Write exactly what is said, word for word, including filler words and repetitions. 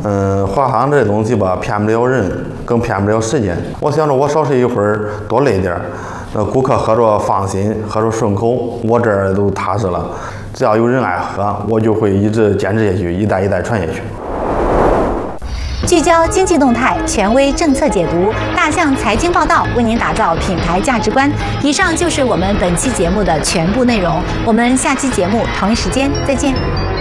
嗯，华航这东西吧，骗不了人，更骗不了时间。我想着我少睡一会儿，多累点儿，那顾客喝着放心，喝着顺口，我这儿都踏实了。只要有人爱喝，我就会一直坚持下去，一代一代传下去。 聚焦经济动态，权威政策解读，大象财经报道为您打造品牌价值观。以上就是我们本期节目的全部内容，我们下期节目同一时间再见。